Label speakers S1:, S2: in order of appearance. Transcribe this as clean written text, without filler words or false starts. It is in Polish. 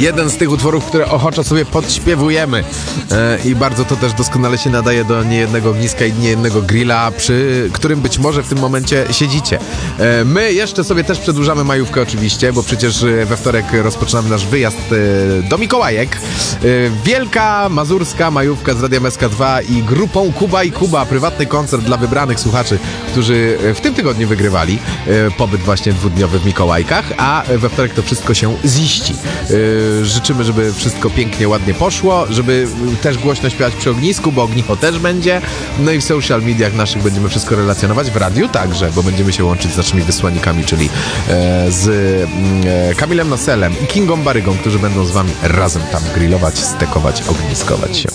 S1: jeden z tych utworów, które ochoczo sobie podśpiewujemy i bardzo to też doskonale się nadaje do niejednego ogniska i niejednego grilla, przy którym być może w tym momencie siedzicie. My jeszcze sobie też przedłużamy majówkę oczywiście, bo przecież we wtorek rozpoczynamy nasz wyjazd do Mikołajek. Wielka mazurska majówka z Radiem SK2 i grupą Kuba i Kuba, prywatny koncert dla wybranych słuchaczy, którzy w tym tygodniu wygrywali pobyt właśnie dwudniowy w Mikołajkach, a we wtorek to wszystko się ziści. Życzymy, żeby wszystko pięknie, ładnie poszło, żeby też głośno śpiewać przy ognisku, bo ognicho też będzie. No i w social mediach naszych będziemy wszystko relacjonować, w radiu także, bo będziemy się łączyć z naszymi wysłannikami, czyli z Kamilem Noselem i Kingą Barygą, którzy będą z wami razem tam grillować, stekować, ogniskować się.